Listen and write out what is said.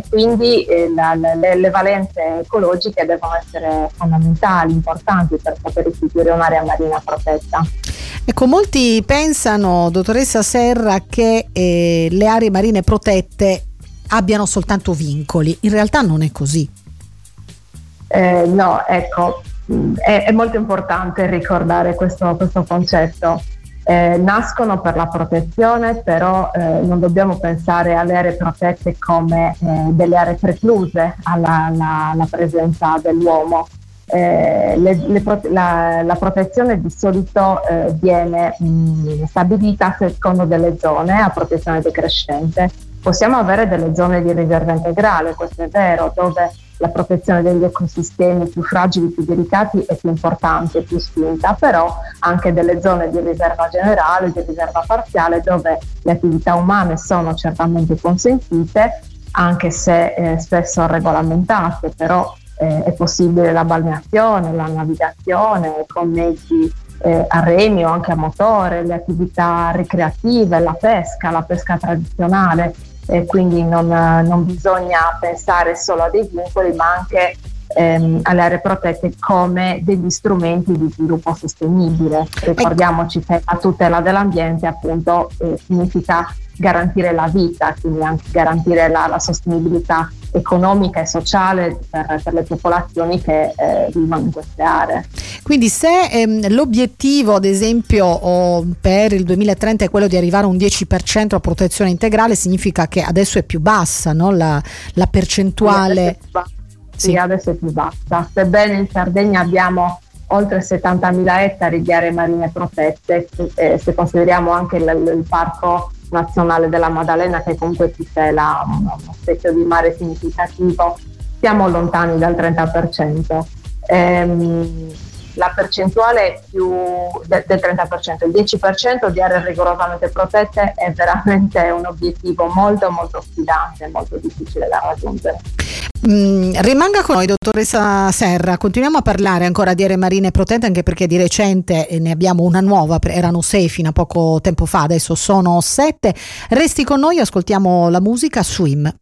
e quindi le valenze ecologiche devono essere fondamentali, importanti per poter istituire un'area marina protetta. Ecco, molti pensano, dottoressa Serra, che le aree marine protette abbiano soltanto vincoli. In realtà non è così. No, ecco, è molto importante ricordare questo concetto. Nascono per la protezione, però non dobbiamo pensare alle aree protette come delle aree precluse alla presenza dell'uomo. La protezione di solito viene stabilita secondo delle zone a protezione decrescente. Possiamo avere delle zone di riserva integrale, questo è vero, dove la protezione degli ecosistemi più fragili, più delicati è più importante, più spinta, però anche delle zone di riserva generale, di riserva parziale, dove le attività umane sono certamente consentite, anche se spesso regolamentate, però è possibile la balneazione, la navigazione con mezzi a remi o anche a motore, le attività ricreative, la pesca tradizionale. Quindi non bisogna pensare solo a dei vincoli, ma anche alle aree protette come degli strumenti di sviluppo sostenibile. Ricordiamoci che la tutela dell'ambiente appunto significa garantire la vita, quindi anche garantire la sostenibilità economica e sociale per le popolazioni che vivono in queste aree. Quindi se l'obiettivo ad esempio per il 2030 è quello di arrivare a un 10% a protezione integrale, significa che adesso è più bassa, no? La percentuale. Sì, adesso è più bassa. Sebbene in Sardegna abbiamo oltre 70.000 ettari di aree marine protette, se consideriamo anche il parco nazionale della Maddalena, che comunque tutela uno specchio di mare significativo, siamo lontani dal 30%. La percentuale è più del 30%, il 10% di aree rigorosamente protette è veramente un obiettivo molto molto sfidante, molto difficile da raggiungere. Rimanga con noi, dottoressa Serra, continuiamo a parlare ancora di aree marine protette, anche perché di recente ne abbiamo una nuova, erano 6 fino a poco tempo fa, adesso sono 7. Resti con noi, ascoltiamo la musica Swim.